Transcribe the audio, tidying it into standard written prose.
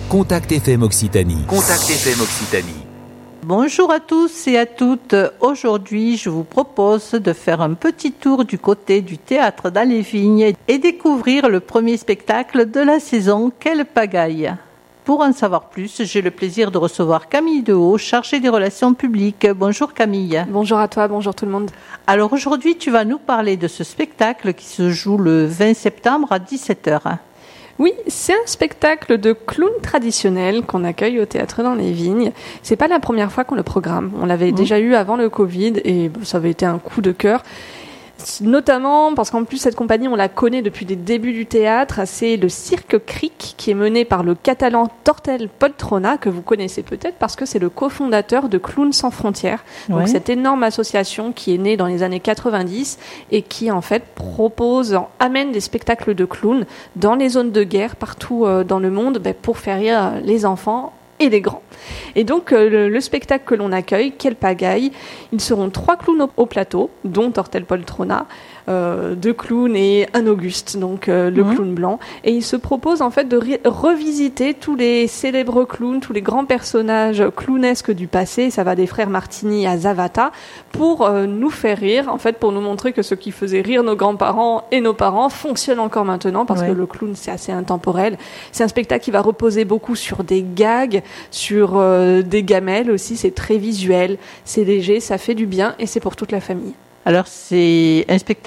Contact FM Occitanie. Contact FM Occitanie. Bonjour à tous et à toutes. Aujourd'hui, je vous propose de faire un petit tour du côté du théâtre dans les Vignes et découvrir le premier spectacle de la saison, Quelle pagaille. Pour en savoir plus, j'ai le plaisir de recevoir Camille Dehaut, chargée des relations publiques. Bonjour Camille. Bonjour à toi, bonjour tout le monde. Alors aujourd'hui, tu vas nous parler de ce spectacle qui se joue le 20 septembre à 17h. Oui, c'est un spectacle de clown traditionnel qu'on accueille au théâtre dans les Vignes. C'est pas la première fois qu'on le programme. On l'avait déjà eu avant le Covid et ça avait été un coup de cœur. Notamment parce qu'en plus cette compagnie on la connaît depuis les débuts du théâtre, c'est le Cirque Cric qui est mené par le catalan Tortel Poltrona, que vous connaissez peut-être parce que c'est le cofondateur de Clowns sans frontières. Donc cette énorme association qui est née dans les années 90 et qui en fait amène des spectacles de clowns dans les zones de guerre partout dans le monde pour faire rire les enfants et les grands. Et donc le spectacle que l'on accueille, Quelle pagaille, ils seront 3 clowns au plateau, dont Tortel Poltrona, 2 clowns et un Auguste, donc le clown blanc. Et ils se proposent en fait de revisiter tous les célèbres clowns, tous les grands personnages clownesques du passé. Ça va des frères Martini à Zavata, pour nous faire rire, en fait, pour nous montrer que ce qui faisait rire nos grands-parents et nos parents fonctionne encore maintenant, parce que le clown c'est assez intemporel. C'est un spectacle qui va reposer beaucoup sur des gags, sur des gamelles aussi. C'est très visuel, c'est léger, ça fait du bien et c'est pour toute la famille. Alors c'est un spectacle